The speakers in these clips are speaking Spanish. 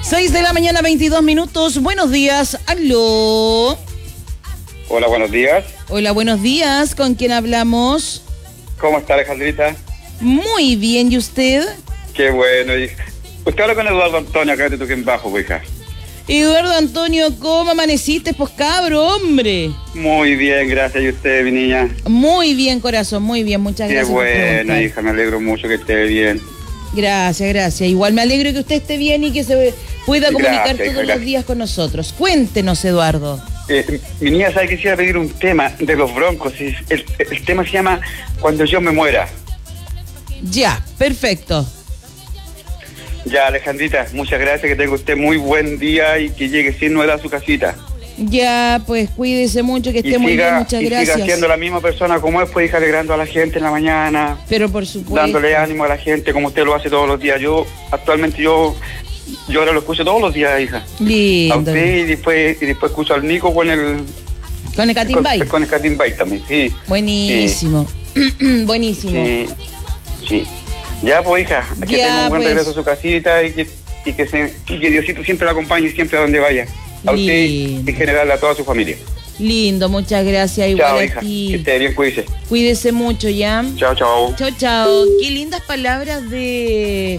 6 de la mañana, 22 minutos. Buenos días. Aló. Hola, buenos días. Hola, buenos días. ¿Con quién hablamos? ¿Cómo está, Alejandrita? Muy bien. ¿Y usted? Qué bueno, hija. Usted habla con Eduardo Antonio, acá de Tuquén Bajo, hija. Eduardo Antonio, ¿cómo amaneciste, pues cabro, hombre? Muy bien, gracias. ¿Y usted, mi niña? Muy bien, corazón, muy bien. Muchas Qué gracias. bueno, hija, me alegro mucho que esté bien. Gracias. Igual me alegro que usted esté bien y que se pueda comunicar todos los días con nosotros. Cuéntenos, Eduardo. Mi niña, ¿sabe que quisiera pedir un tema de los Broncos? El tema se llama Cuando yo me muera. Ya, perfecto. Ya, Alejandrita, muchas gracias, que tenga usted muy buen día y que llegue sin novedad a su casita. Ya, pues cuídese mucho, que esté muy bien, muchas gracias. Siga siendo la misma persona como es, pues, hija, alegrando a la gente en la mañana. Pero por supuesto. Dándole ánimo a la gente como usted lo hace todos los días. Actualmente yo ahora lo escucho todos los días, hija. Lindo. A usted y después escucho al Nico con el Catimbay. Con el Catimbay también, sí. Buenísimo. Sí. Buenísimo. Sí. Ya, pues, hija, que tenga un buen regreso a su casita y que Diosito siempre la acompañe siempre a donde vaya. A usted y en general a toda su familia. Lindo, muchas gracias. Igual chao, a hija, ti. que esté bien, cuídese. Cuídese mucho, ¿ya? Chao. Chao. Qué lindas palabras de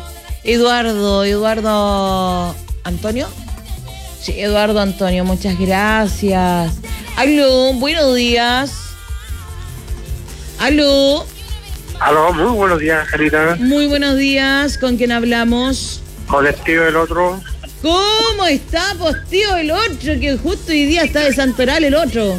Eduardo Antonio. Sí, Eduardo Antonio, muchas gracias. Aló, buenos días. Aló, muy buenos días, Jarita. muy buenos días. ¿Con quién hablamos? Con el tío del otro. ¿Cómo está, pues, tío, el otro? Que justo hoy día está de Santoral el otro.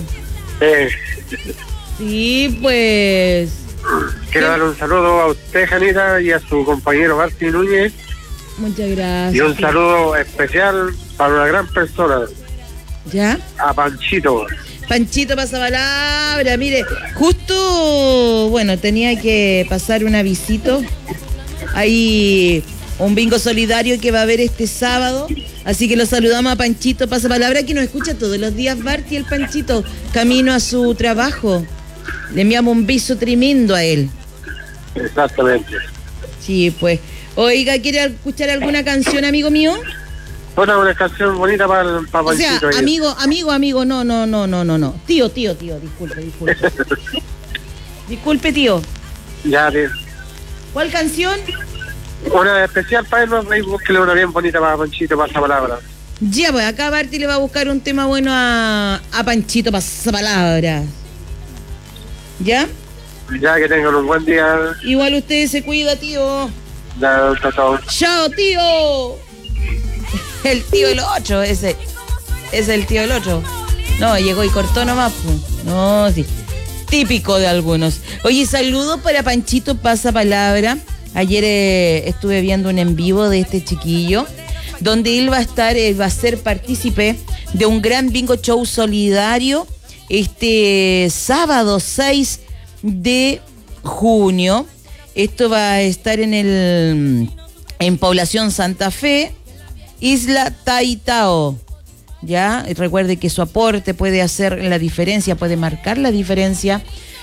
Sí, pues. Quiero darle un saludo a usted, Janita, y a su compañero Barty Núñez. Muchas gracias. Y un saludo especial para una gran persona. ¿Ya? A Panchito. Panchito Pasapalabra, mire, justo, bueno, tenía que pasar un avisito. Hay un bingo solidario que va a haber este sábado, así que lo saludamos a Panchito Pasapalabra, que nos escucha todos los días, Barty, el Panchito, camino a su trabajo. Le enviamos un beso tremendo a él. Exactamente. Sí, pues. Oiga, ¿quiere escuchar alguna canción, amigo mío? Una canción bonita para Panchito. O sea, amigo, no. Tío, disculpe. Disculpe, tío. Ya, tío. ¿Cuál canción? Una especial para él, búsquele una bien bonita para Panchito, Pasapalabra. Ya, pues acá Barty le va a buscar un tema bueno a Panchito Pasapalabra. ¿Ya? Ya, que tengan un buen día. Igual usted se cuida, tío. Ya, chao. ¡Chao, tío! El tío del 8, ese es el tío del 8. No, llegó y cortó nomás. No, sí. Típico de algunos. Oye, saludo para Panchito Pasapalabra. Ayer estuve viendo un en vivo de este chiquillo, donde él va a ser partícipe de un gran bingo show solidario este sábado 6 de junio. Esto va a estar en Población Santa Fe, Isla Taitao. Ya, y recuerde que su aporte puede hacer la diferencia, puede marcar la diferencia,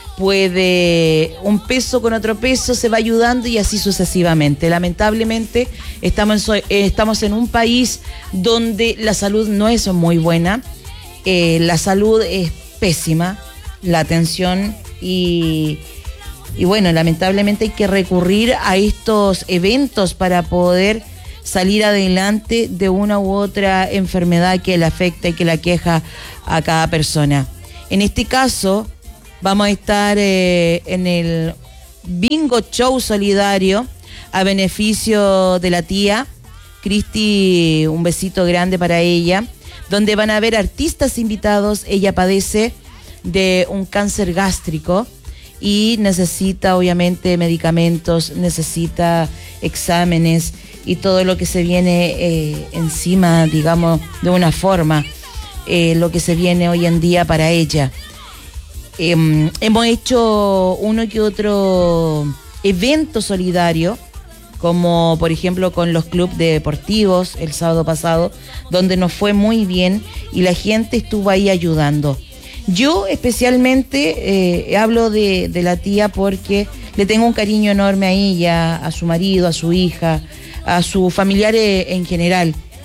un peso con otro peso se va ayudando y así sucesivamente. Lamentablemente estamos en un país donde la salud no es muy buena, la salud es pésima, la atención y bueno, lamentablemente hay que recurrir a estos eventos para poder salir adelante de una u otra enfermedad que le afecta y que la aqueja a cada persona. En este caso, vamos a estar en el Bingo Show Solidario a beneficio de la tía Cristi, un besito grande para ella, donde van a haber artistas invitados. Ella padece de un cáncer gástrico y necesita obviamente medicamentos, necesita exámenes y todo lo que se viene encima, digamos, de una forma, lo que se viene hoy en día para ella. Hemos hecho uno que otro evento solidario, como por ejemplo con los clubes deportivos el sábado pasado, donde nos fue muy bien y la gente estuvo ahí ayudando. Yo especialmente hablo de la tía porque le tengo un cariño enorme a ella, a su marido, a su hija, a sus familiares en general.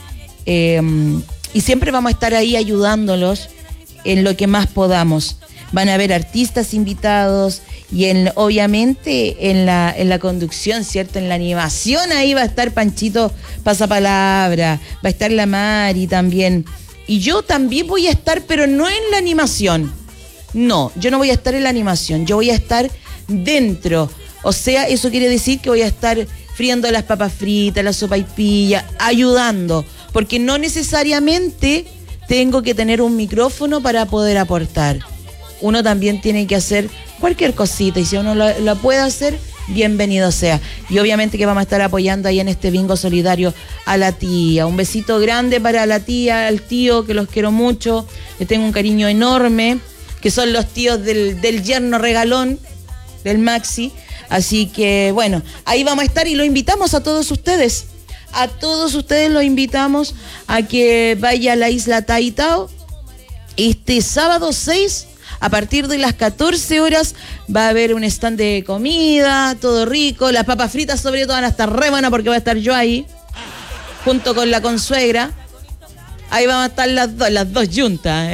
Y siempre vamos a estar ahí ayudándolos en lo que más podamos. Van a haber artistas invitados y obviamente en la conducción, ¿cierto? En la animación ahí va a estar Panchito Pasapalabra, va a estar la Mari también. Y yo también voy a estar, pero no en la animación. No, yo no voy a estar en la animación, yo voy a estar dentro. O sea, eso quiere decir que voy a estar friendo las papas fritas, la sopaipilla, ayudando. Porque no necesariamente tengo que tener un micrófono para poder aportar. Uno también tiene que hacer cualquier cosita y si uno lo puede hacer, bienvenido sea. Y obviamente que vamos a estar apoyando ahí en este bingo solidario a la tía. Un besito grande para la tía, al tío, que los quiero mucho. Les tengo un cariño enorme, que son los tíos del yerno regalón, del Maxi. Así que, bueno, ahí vamos a estar y lo invitamos a todos ustedes. A todos ustedes los invitamos a que vaya a la isla Taitao este sábado 6. A partir de las 14 horas va a haber un stand de comida, todo rico. Las papas fritas sobre todo van a estar re buenas porque voy a estar yo ahí, junto con la consuegra. Ahí vamos a estar las dos juntas,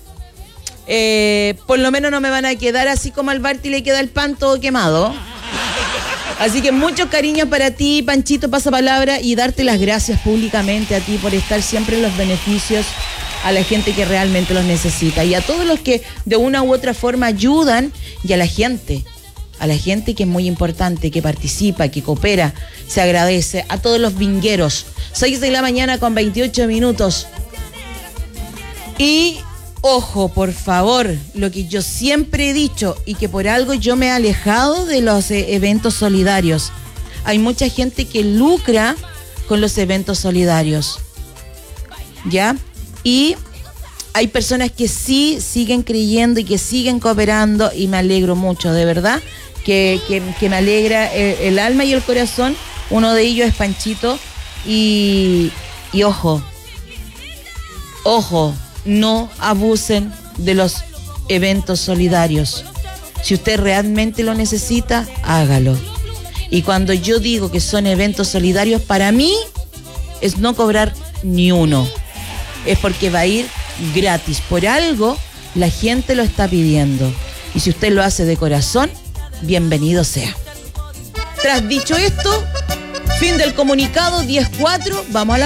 por lo menos no me van a quedar así como al Barty le queda el pan todo quemado. Así que muchos cariños para ti, Panchito Pasapalabra, y darte las gracias públicamente a ti por estar siempre en los beneficios a la gente que realmente los necesita y a todos los que de una u otra forma ayudan y a la gente que es muy importante, que participa, que coopera, se agradece. A todos los vingueros, 6 de la mañana con 28 minutos. Y ojo, por favor, lo que yo siempre he dicho y que por algo yo me he alejado de los eventos solidarios. Hay mucha gente que lucra con los eventos solidarios, ¿ya? Y hay personas que sí siguen creyendo y que siguen cooperando y me alegro mucho, de verdad, que me alegra el alma y el corazón. Uno de ellos es Panchito y ojo, no abusen de los eventos solidarios. Si usted realmente lo necesita, hágalo. Y cuando yo digo que son eventos solidarios, para mí es no cobrar ni uno. Es porque va a ir gratis. Por algo la gente lo está pidiendo. Y si usted lo hace de corazón, bienvenido sea. Tras dicho esto, fin del comunicado 10-4, vamos a la